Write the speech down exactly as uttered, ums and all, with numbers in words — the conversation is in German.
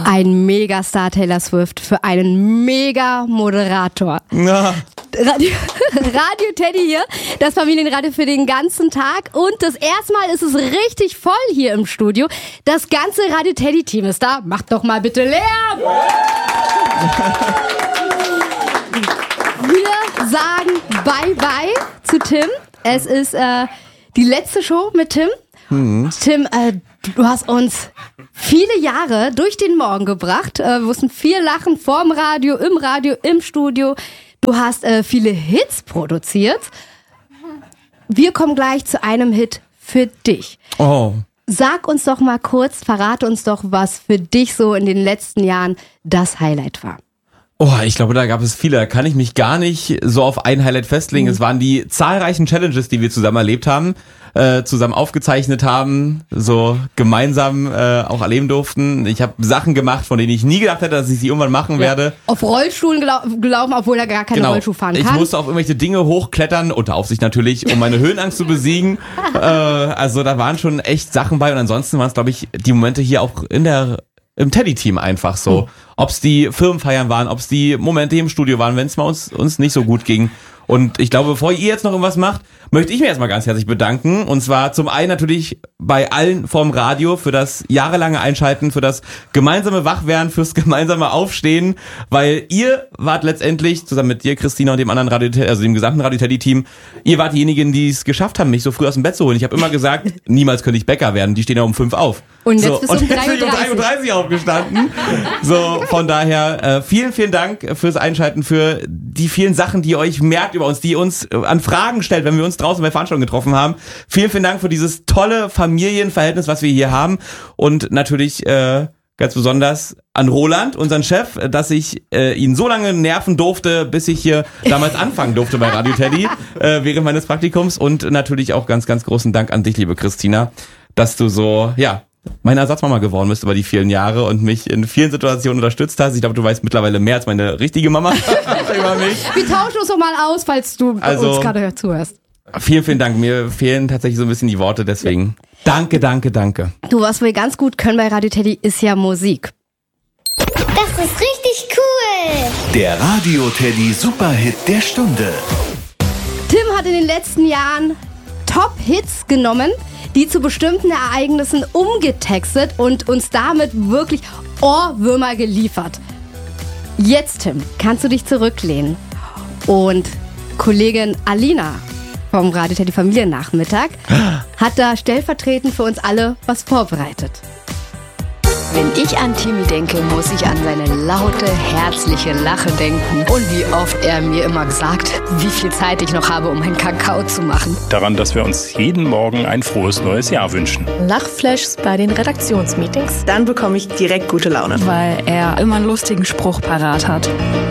Ein Megastar Taylor Swift für einen Mega-Moderator. Ja. Radio, Radio Teddy hier, das Familienradio für den ganzen Tag. Und das erste Mal ist es richtig voll hier im Studio. Das ganze Radio Teddy Team ist da. Macht doch mal bitte Lärm! Wir sagen Bye-Bye zu Tim. Es ist äh, die letzte Show mit Tim. Mhm. Tim, äh, du hast uns viele Jahre durch den Morgen gebracht. Äh, wir mussten viel lachen, vorm Radio, im Radio, im Studio. Du hast äh, viele Hits produziert. Wir kommen gleich zu einem Hit für dich. Oh. Sag uns doch mal kurz, verrate uns doch, was für dich so in den letzten Jahren das Highlight war. Oh, ich glaube, da gab es viele. Da kann ich mich gar nicht so auf ein Highlight festlegen. Mhm. Es waren die zahlreichen Challenges, die wir zusammen erlebt haben, äh, zusammen aufgezeichnet haben, so gemeinsam äh, auch erleben durften. Ich habe Sachen gemacht, von denen ich nie gedacht hätte, dass ich sie irgendwann machen ja. werde. Auf Rollstuhlen gelau- gelaufen, obwohl er gar keine genau. Rollschuh fahren ich kann. Ich musste auf irgendwelche Dinge hochklettern, unter Aufsicht natürlich, um meine Höhenangst zu besiegen. äh, also da waren schon echt Sachen bei. Und ansonsten waren es, glaube ich, die Momente hier auch in der im Teddy-Team einfach so. Mhm. Ob es die Firmenfeiern waren, ob es die Momente hier im Studio waren, wenn es mal uns, uns nicht so gut ging. Und ich glaube, bevor ihr jetzt noch irgendwas macht, möchte ich mir erstmal ganz herzlich bedanken. Und zwar zum einen natürlich bei allen vom Radio für das jahrelange Einschalten, für das gemeinsame Wachwerden, fürs gemeinsame Aufstehen, weil ihr wart letztendlich, zusammen mit dir, Christina, und dem anderen Radio, also dem gesamten Radio Teddy-Team, ihr wart diejenigen, die es geschafft haben, mich so früh aus dem Bett zu holen. Ich habe immer gesagt, niemals könnte ich Bäcker werden, die stehen ja um fünf auf. Und jetzt so, bist und du um jetzt bin ich um drei Uhr dreißig aufgestanden. So, von daher, äh, vielen, vielen Dank fürs Einschalten, für die vielen Sachen, die ihr euch merkt über uns, die ihr uns äh, an Fragen stellt, wenn wir uns draußen bei Veranstaltungen getroffen haben. Vielen, vielen Dank für dieses tolle Familienverhältnis, was wir hier haben. Und natürlich äh, ganz besonders an Roland, unseren Chef, dass ich äh, ihn so lange nerven durfte, bis ich hier damals anfangen durfte bei Radio Teddy äh, während meines Praktikums. Und natürlich auch ganz, ganz großen Dank an dich, liebe Christina, dass du so, ja, meine Ersatzmama geworden bist über die vielen Jahre und mich in vielen Situationen unterstützt hast. Ich glaube, du weißt mittlerweile mehr als meine richtige Mama über mich. Wir tauschen uns doch mal aus, falls du also, uns gerade zuhörst. Vielen, vielen Dank. Mir fehlen tatsächlich so ein bisschen die Worte, deswegen danke, danke, danke. Du, was wir ganz gut können bei Radio Teddy, ist ja Musik. Das ist richtig cool. Der Radio Teddy Superhit der Stunde. Tim hat in den letzten Jahren Top-Hits genommen, die zu bestimmten Ereignissen umgetextet und uns damit wirklich Ohrwürmer geliefert. Jetzt, Tim, kannst du dich zurücklehnen und Kollegin Alina vom Radio Teddy Familiennachmittag hat da stellvertretend für uns alle was vorbereitet. Wenn ich an Timmy denke, muss ich an seine laute, herzliche Lache denken. Und wie oft er mir immer gesagt, wie viel Zeit ich noch habe, um einen Kakao zu machen. Daran, dass wir uns jeden Morgen ein frohes neues Jahr wünschen. Lachflashs bei den Redaktionsmeetings. Dann bekomme ich direkt gute Laune. Weil er immer einen lustigen Spruch parat hat.